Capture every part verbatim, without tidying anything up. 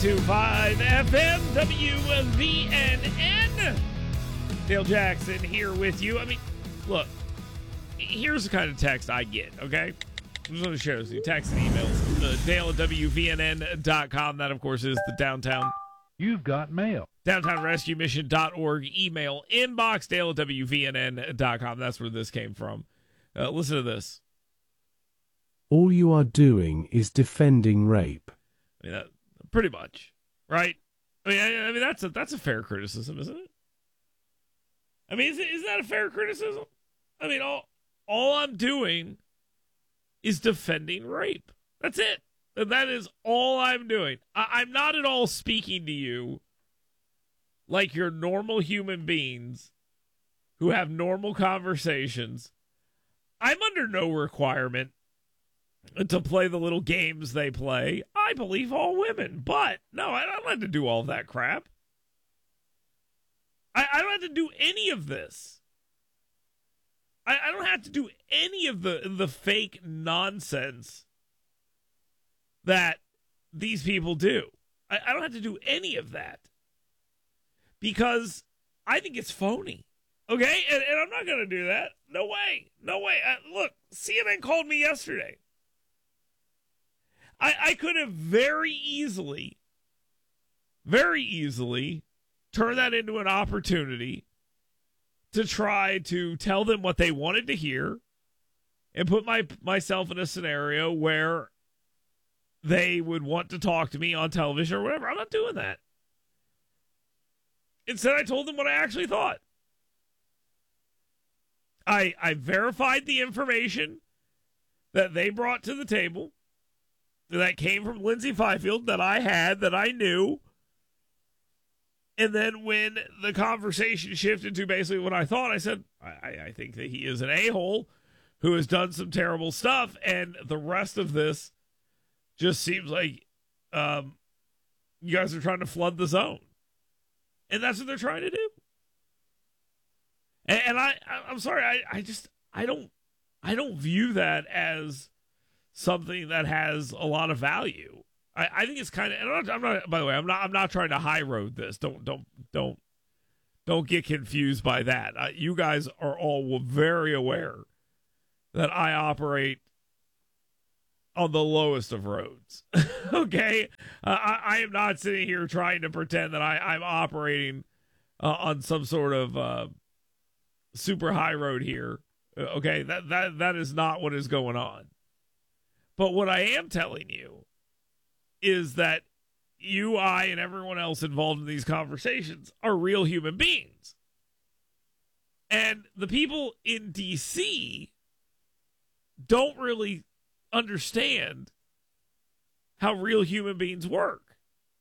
ninety-two point five F M W V N N. Dale Jackson here with you. I mean, look, here's the kind of text I get, okay? I'm just going to share this with you. Text and emails. The Dale at W V N N dot com. That, of course, is the downtown. You've got mail. downtown rescue mission dot org. Email inbox, Dale at W V N N dot com. That's where this came from. Uh, listen to this. All you are doing is defending rape. I mean, that, pretty much, right? I mean, I, I mean that's a that's a fair criticism, isn't it? I mean, is, is that a fair criticism? I mean, all all I'm doing is defending rape. That's it. And that is all I'm doing. I, I'm not at all speaking to you like you're normal human beings who have normal conversations. I'm under no requirement to play the little games they play. I believe all women, but no, I don't have to do all that crap. I, I don't have to do any of this. I, I don't have to do any of the the fake nonsense that these people do. I, I don't have to do any of that because I think it's phony. Okay, and, and I'm not going to do that. No way. No way. Uh, look, C N N called me yesterday. I, I could have very easily, very easily turned that into an opportunity to try to tell them what they wanted to hear and put my myself in a scenario where they would want to talk to me on television or whatever. I'm not doing that. Instead, I told them what I actually thought. I I verified the information that they brought to the table that came from Lindsay Fifield that I had, that I knew. And then when the conversation shifted to basically what I thought, I said, I, I think that he is an a-hole who has done some terrible stuff. And the rest of this just seems like um, you guys are trying to flood the zone. And that's what they're trying to do. And, and I, I'm sorry, I, I just, I don't, I don't view that as something that has a lot of value. I, I think it's kind of, and I'm not, I'm not, by the way, I'm not, I'm not trying to high road this. Don't, don't, don't, don't get confused by that. Uh, you guys are all very aware that I operate on the lowest of roads. Okay. Uh, I, I am not sitting here trying to pretend that I, I'm operating uh, on some sort of uh, super high road here. Uh, okay. That, that, that is not what is going on. But what I am telling you is that you, I, and everyone else involved in these conversations are real human beings. And the people in D C don't really understand how real human beings work.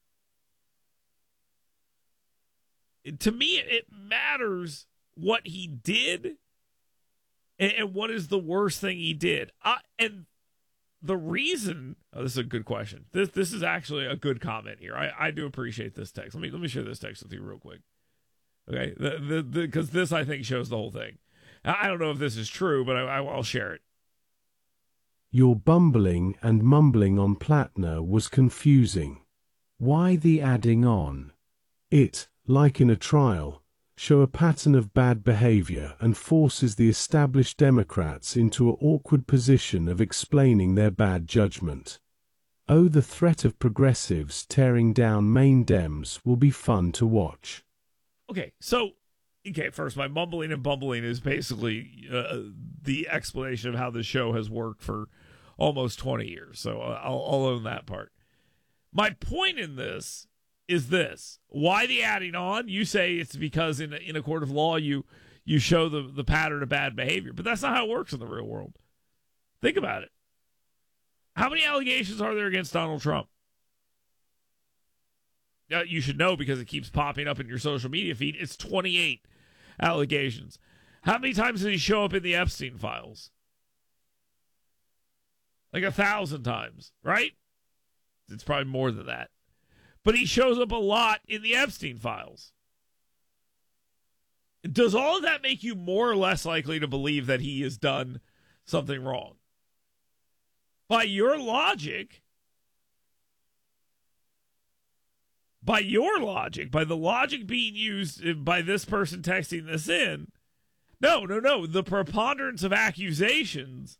It, to me, it matters what he did and, and what is the worst thing he did. I, and the reason, oh, this is a good question. This this is actually a good comment here. I, I do appreciate this text. Let me let me share this text with you real quick. Okay, the the because this I think shows the whole thing. I don't know if this is true, but I, I I'll share it. Your bumbling and mumbling on Platner was confusing. Why the adding on? It, like in a trial, show a pattern of bad behavior and forces the established Democrats into an awkward position of explaining their bad judgment. Oh, the threat of progressives tearing down main Dems will be fun to watch. Okay, so, okay, first, my mumbling and bumbling is basically uh, the explanation of how the show has worked for almost twenty years, so I'll, I'll own that part. My point in this is this. Why the adding on? You say it's because in a, in a court of law you you show the, the pattern of bad behavior, but that's not how it works in the real world. Think about it. How many allegations are there against Donald Trump? Now, you should know because it keeps popping up in your social media feed. It's twenty-eight allegations. How many times did he show up in the Epstein files? Like a thousand times, right? It's probably more than that. But he shows up a lot in the Epstein files. Does all of that make you more or less likely to believe that he has done something wrong? By your logic, by your logic, by the logic being used by this person texting this in, no, no, no. The preponderance of accusations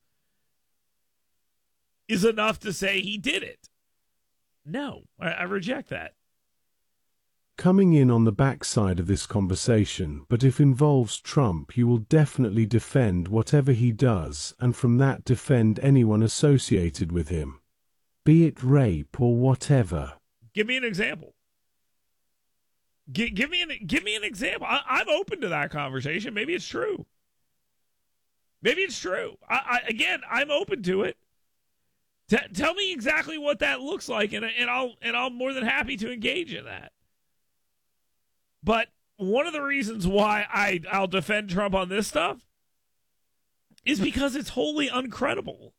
is enough to say he did it. No, I, I reject that. Coming in on the backside of this conversation, but if involves Trump, you will definitely defend whatever he does, and from that defend anyone associated with him, be it rape or whatever. Give me an example. Give, give me an give me an example. I, I'm open to that conversation. Maybe it's true. Maybe it's true. I, I, again, I'm open to it. T- tell me exactly what that looks like, and and I'll and I'm more than happy to engage in that. But one of the reasons why I, I'll defend Trump on this stuff is because it's wholly uncredible.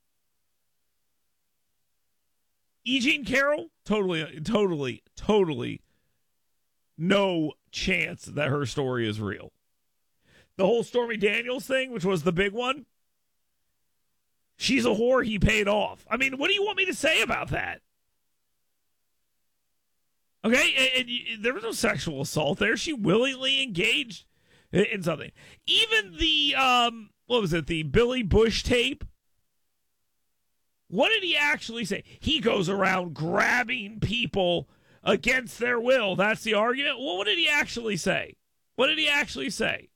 E. Jean Carroll, totally, totally, totally no chance that her story is real. The whole Stormy Daniels thing, which was the big one, she's a whore he paid off. I mean, what do you want me to say about that? Okay, and, and there was no sexual assault there. She willingly engaged in, in something. Even the, um, what was it, the Billy Bush tape? What did he actually say? He goes around grabbing people against their will. That's the argument? Well, what did he actually say? What did he actually say?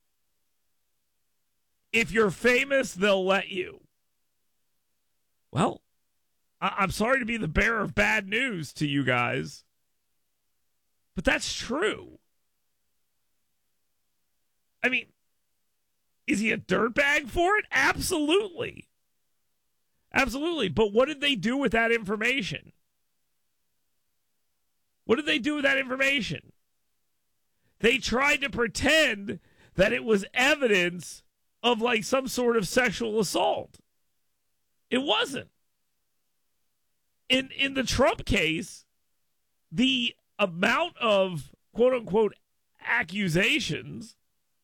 If you're famous, they'll let you. Well, I- I'm sorry to be the bearer of bad news to you guys, but that's true. I mean, is he a dirtbag for it? Absolutely. Absolutely. But what did they do with that information? What did they do with that information? They tried to pretend that it was evidence of like some sort of sexual assault. It wasn't. In in the Trump case, the amount of quote-unquote accusations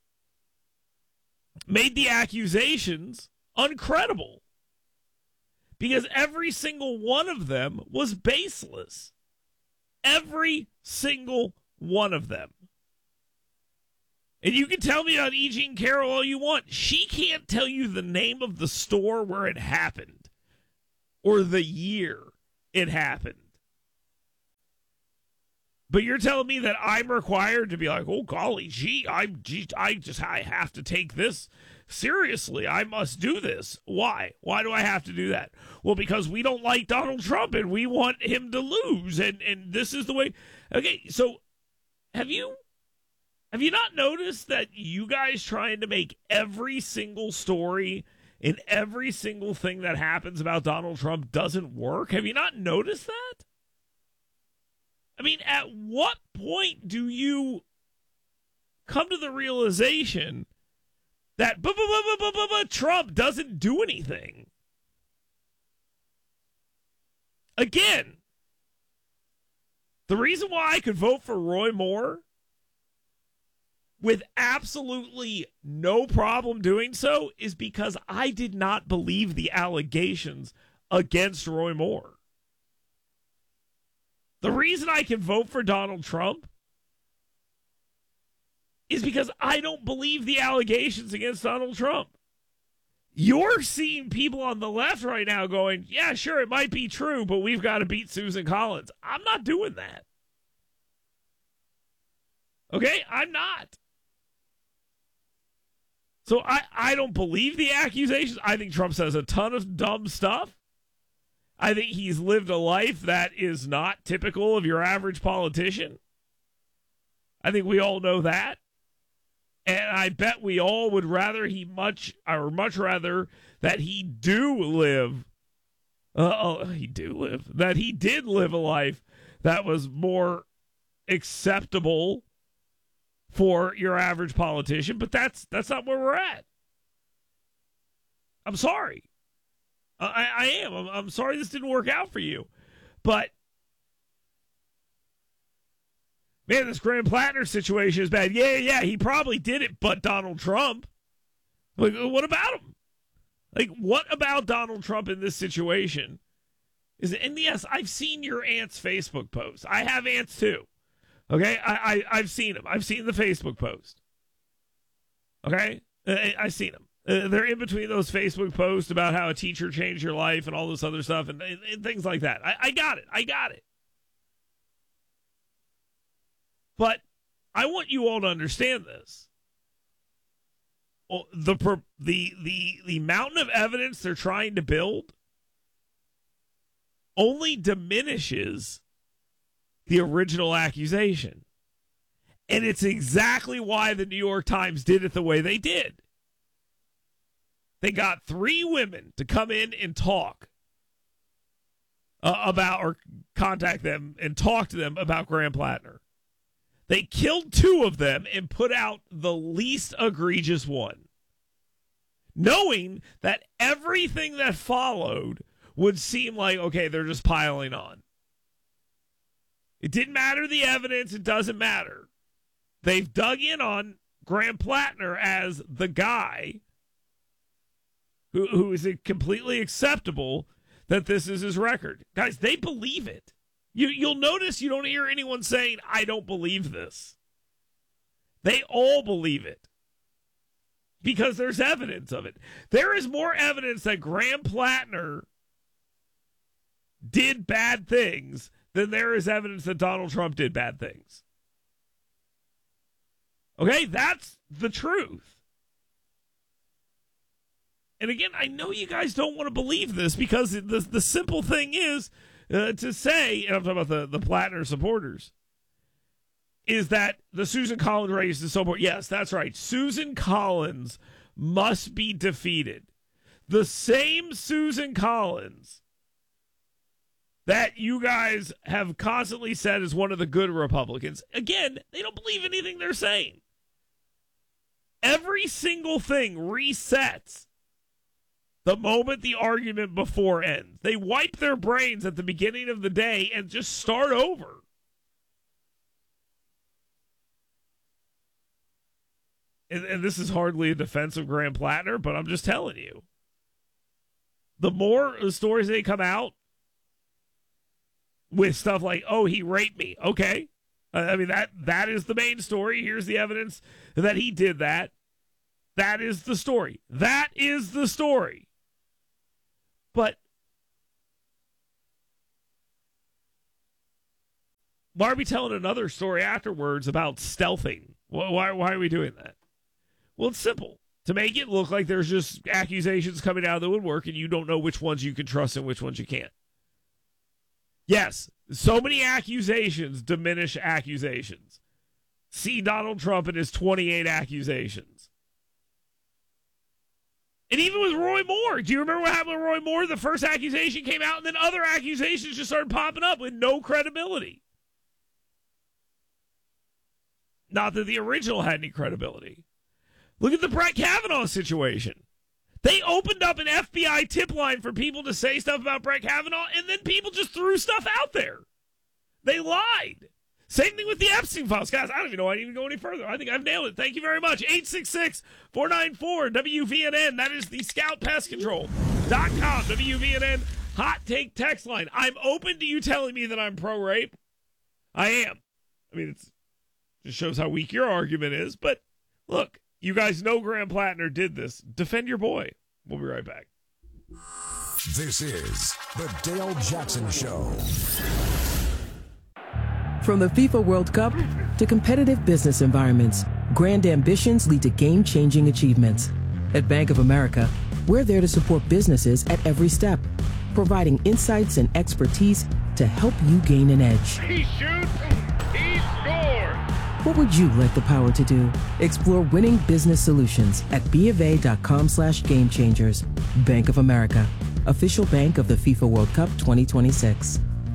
made the accusations uncredible because every single one of them was baseless. Every single one of them. And you can tell me on E. Jean Carroll all you want. She can't tell you the name of the store where it happened or the year it happened. But you're telling me that I'm required to be like, oh, golly, gee, I'm, gee, I just, I have to take this seriously. I must do this. Why? Why do I have to do that? Well, because we don't like Donald Trump and we want him to lose. And, and this is the way. Okay, so have you, have you not noticed that you guys trying to make every single story in every single thing that happens about Donald Trump doesn't work? Have you not noticed that? I mean, at what point do you come to the realization that bu- bu- bu- bu- bu- bu- Trump doesn't do anything? Again, the reason why I could vote for Roy Moore with absolutely no problem doing so is because I did not believe the allegations against Roy Moore. The reason I can vote for Donald Trump is because I don't believe the allegations against Donald Trump. You're seeing people on the left right now going, yeah, sure, it might be true, but we've got to beat Susan Collins. I'm not doing that. Okay? I'm not. So I, I don't believe the accusations. I think Trump says a ton of dumb stuff. I think he's lived a life that is not typical of your average politician. I think we all know that. And I bet we all would rather he much, or much rather that he do live, uh, oh, he do live, that he did live a life that was more acceptable for your average politician. But that's that's not where we're at. I'm sorry. I, I am. I'm, I'm sorry this didn't work out for you. But, man, this Graham Plattner situation is bad. Yeah, yeah, he probably did it, but Donald Trump. Like, what about him? Like, what about Donald Trump in this situation? Is it, and yes, I've seen your aunt's Facebook post. I have aunts, too. Okay, I, I, I've seen them. I've seen the Facebook post. Okay, I, I've seen them. Uh, they're in between those Facebook posts about how a teacher changed your life and all this other stuff and, and, and things like that. I, I got it. I got it. But I want you all to understand this. Well, the the the the mountain of evidence they're trying to build only diminishes the original accusation. And it's exactly why the New York Times did it the way they did. They got three women to come in and talk uh, about or contact them and talk to them about Graham Plattner. They killed two of them and put out the least egregious one, knowing that everything that followed would seem like, okay, they're just piling on. It didn't matter the evidence. It doesn't matter. They've dug in on Graham Plattner as the guy who, who is it completely acceptable that this is his record. Guys, they believe it. You, you'll notice you don't hear anyone saying, I don't believe this. They all believe it because there's evidence of it. There is more evidence that Graham Plattner did bad things than there is evidence that Donald Trump did bad things. Okay, that's the truth. And again, I know you guys don't want to believe this because the, the simple thing is, Uh, to say, and I'm talking about the, the Plattner supporters, is that the Susan Collins race is so important. Yes, that's right. Susan Collins must be defeated. The same Susan Collins that you guys have constantly said is one of the good Republicans. Again, they don't believe anything they're saying. Every single thing resets the moment the argument before ends. They wipe their brains at the beginning of the day and just start over. And, and this is hardly a defense of Graham Plattner, but I'm just telling you. The more the stories they come out with stuff like, oh, he raped me. Okay. I mean, that that is the main story. Here's the evidence that he did that. That is the story. That is the story. But why are we telling another story afterwards about stealthing? Why, why are we doing that? Well, it's simple. To make it look like there's just accusations coming out of the woodwork and you don't know which ones you can trust and which ones you can't. Yes, so many accusations diminish accusations. See Donald Trump and his twenty-eight accusations. And even with Roy Moore, do you remember what happened with Roy Moore? The first accusation came out, and then other accusations just started popping up with no credibility. Not that the original had any credibility. Look at the Brett Kavanaugh situation. They opened up an F B I tip line for people to say stuff about Brett Kavanaugh, and then people just threw stuff out there. They lied. Same thing with the Epstein files. Guys, I don't even know why I didn't even go any further. I think I've nailed it. Thank you very much. eight six six, four nine four, W V N N. That is the Scout Pest Control dot com. W V N N hot take text line. I'm open to you telling me that I'm pro-rape. I am. I mean, it's just shows how weak your argument is. But look, you guys know Graham Plattner did this. Defend your boy. We'll be right back. This is the Dale Jackson Show. From the FIFA World Cup to competitive business environments, grand ambitions lead to game-changing achievements. At Bank of America, we're there to support businesses at every step, providing insights and expertise to help you gain an edge. He shoots, he scores! What would you like the power to do? Explore winning business solutions at BofA.com slash game changers. Bank of America, official bank of the FIFA World Cup twenty twenty-six.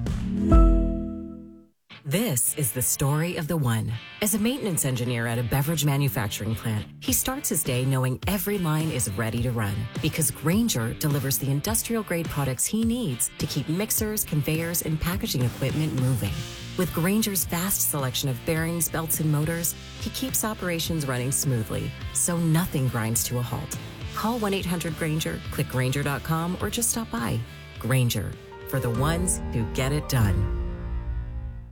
This is the story of the one. As a maintenance engineer at a beverage manufacturing plant, he starts his day knowing every line is ready to run because Grainger delivers the industrial-grade products he needs to keep mixers, conveyors, and packaging equipment moving. With Grainger's vast selection of bearings, belts, and motors, he keeps operations running smoothly, so nothing grinds to a halt. Call one eight hundred Grainger, click Grainger dot com, or just stop by. Grainger, for the ones who get it done.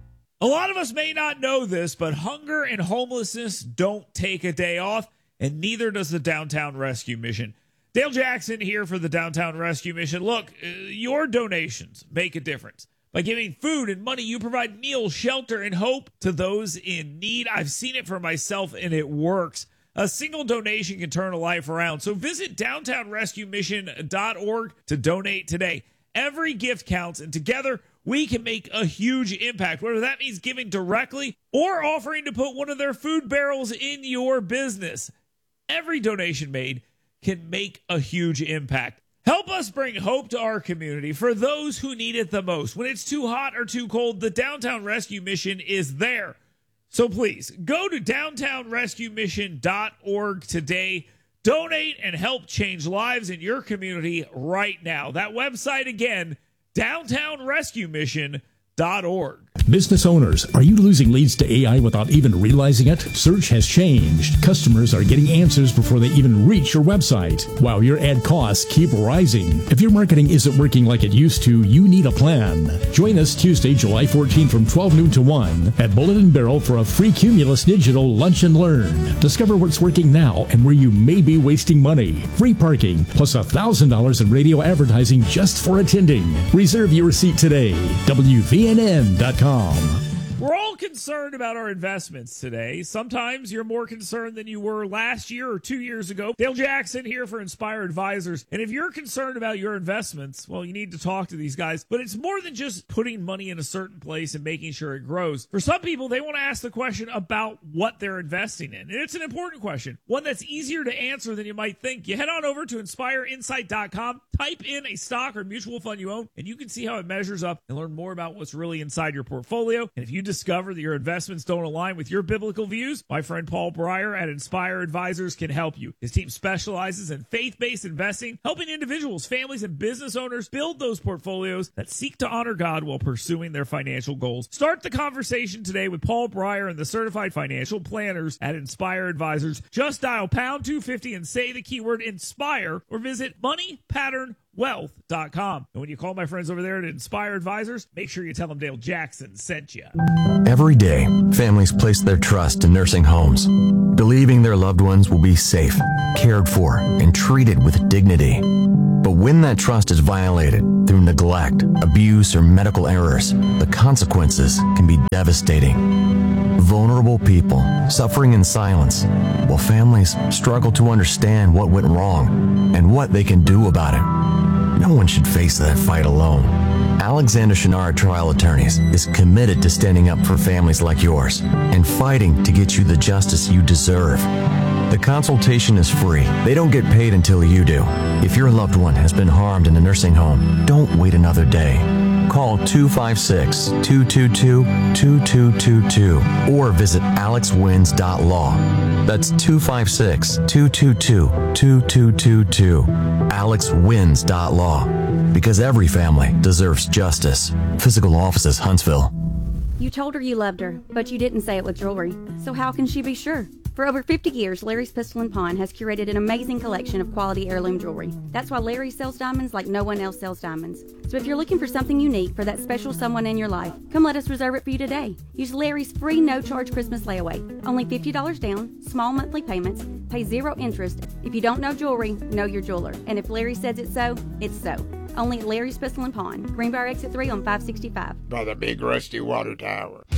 A lot of us may not know this, but hunger and homelessness don't take a day off, and neither does the Downtown Rescue Mission. Dale Jackson here for the Downtown Rescue Mission. Look, uh, your donations make a difference. By giving food and money, you provide meals, shelter, and hope to those in need. I've seen it for myself, and it works. A single donation can turn a life around. So visit downtown rescue mission dot org to donate today. Every gift counts, and together we can make a huge impact, whether that means giving directly or offering to put one of their food barrels in your business. Every donation made can make a huge impact. Help us bring hope to our community for those who need it the most. When it's too hot or too cold, the Downtown Rescue Mission is there. So please, go to downtown rescue mission dot org today. Donate and help change lives in your community right now. That website again, downtown rescue mission dot org. Business owners, are you losing leads to A I without even realizing it? Search has changed. Customers are getting answers before they even reach your website, while your ad costs keep rising. If your marketing isn't working like it used to, you need a plan. Join us Tuesday, July fourteenth from twelve noon to one at Bullet and Barrel for a free Cumulus Digital Lunch and Learn. Discover what's working now and where you may be wasting money. Free parking, plus one thousand dollars in radio advertising just for attending. Reserve your seat today. W V N N dot com. We're all concerned about our investments today. Sometimes you're more concerned than you were last year or two years ago. Dale Jackson here for Inspire Advisors. And if you're concerned about your investments, well, you need to talk to these guys. But it's more than just putting money in a certain place and making sure it grows. For some people, they want to ask the question about what they're investing in. And it's an important question, one that's easier to answer than you might think. You head on over to inspire insight dot com, type in a stock or mutual fund you own, and you can see how it measures up and learn more about what's really inside your portfolio. And if you discover that your investments don't align with your biblical views, my friend Paul Breyer at Inspire Advisors can help you. His team specializes in faith-based investing, helping individuals, families, and business owners build those portfolios that seek to honor God while pursuing their financial goals. Start the conversation today with Paul Breyer and the certified financial planners at Inspire Advisors. Just dial pound two fifty and say the keyword INSPIRE or visit money pattern wealth dot com. And when you call my friends over there at Inspire Advisors, make sure you tell them Dale Jackson sent you. Every day, families place their trust in nursing homes, believing their loved ones will be safe, cared for, and treated with dignity. But when that trust is violated through neglect, abuse, or medical errors, the consequences can be devastating. Vulnerable people suffering in silence, while families struggle to understand what went wrong and what they can do about it. No one should face that fight alone. Alexander Shinara Trial Attorneys is committed to standing up for families like yours and fighting to get you the justice you deserve. The consultation is free. They don't get paid until you do. If your loved one has been harmed in a nursing home, don't wait another day. Call two five six, two two two, two two two two or visit alex wins dot law. That's two five six, two two two, two two two two. alex wins dot law. Because every family deserves justice. Physical offices, Huntsville. You told her you loved her, but you didn't say it with jewelry. So how can she be sure? For over fifty years, Larry's Pistol and Pawn has curated an amazing collection of quality heirloom jewelry. That's why Larry sells diamonds like no one else sells diamonds. So if you're looking for something unique for that special someone in your life, come let us reserve it for you today. Use Larry's free no-charge Christmas layaway. Only fifty dollars down, small monthly payments, pay zero interest. If you don't know jewelry, know your jeweler. And if Larry says it's so, it's so. Only at Larry's Pistol and Pawn, Greenbrier Exit three on five sixty-five. By the big rusty water tower.